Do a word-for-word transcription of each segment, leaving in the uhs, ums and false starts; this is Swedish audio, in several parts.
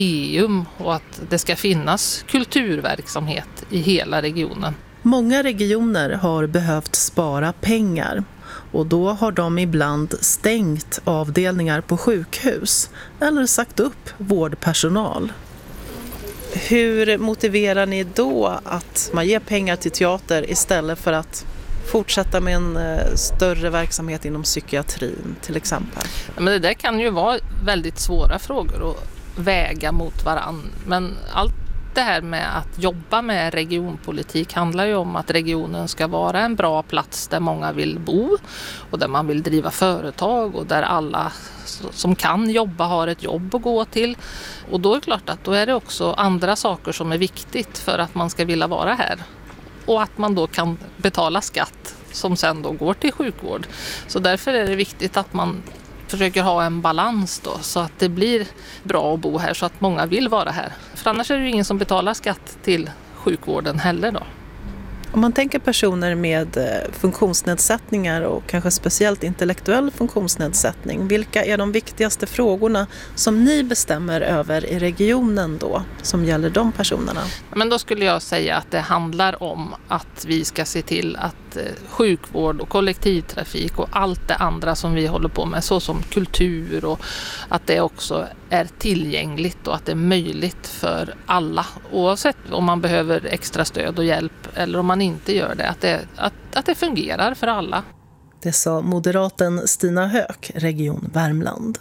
museum och att det ska finnas kulturverksamhet i hela regionen. Många regioner har behövt spara pengar och då har de ibland stängt avdelningar på sjukhus eller sagt upp vårdpersonal. Hur motiverar ni då att man ger pengar till teater istället för att fortsätta med en större verksamhet inom psykiatrin till exempel? Men det där kan ju vara väldigt svåra frågor att väga mot varann. Men allt det här med att jobba med regionpolitik handlar ju om att regionen ska vara en bra plats där många vill bo och där man vill driva företag och där alla som kan jobba har ett jobb att gå till. Och då är det klart att då är det också andra saker som är viktigt för att man ska vilja vara här. Och att man då kan betala skatt som sen då går till sjukvård. Så därför är det viktigt att man försöker ha en balans då så att det blir bra att bo här så att många vill vara här. För annars är det ju ingen som betalar skatt till sjukvården heller då. Om man tänker personer med funktionsnedsättningar och kanske speciellt intellektuell funktionsnedsättning, vilka är de viktigaste frågorna som ni bestämmer över i regionen då, som gäller de personerna? Men då skulle jag säga att det handlar om att vi ska se till att sjukvård och kollektivtrafik och allt det andra som vi håller på med, så som kultur, och att det också är tillgängligt och att det är möjligt för alla, oavsett om man behöver extra stöd och hjälp eller om man inte gör det, att det, att, att det fungerar för alla. Det sa moderaten Stina Höök, Region Värmland.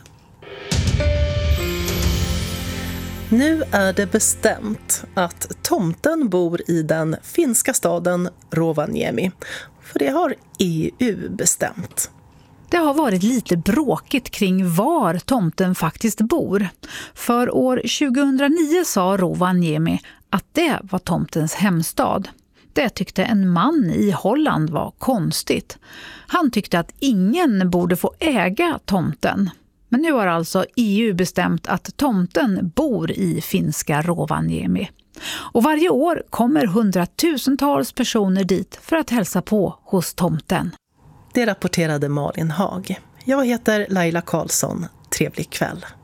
Nu är det bestämt att tomten bor i den finska staden Rovaniemi, för det har E U bestämt. Det har varit lite bråkigt kring var tomten faktiskt bor. För år tjugohundranio sa Rovaniemi att det var tomtens hemstad. Det tyckte en man i Holland var konstigt. Han tyckte att ingen borde få äga tomten. Men nu har alltså E U bestämt att tomten bor i finska Rovaniemi. Och varje år kommer hundratusentals personer dit för att hälsa på hos tomten. Det rapporterade Malin Hag. Jag heter Laila Karlsson. Trevlig kväll.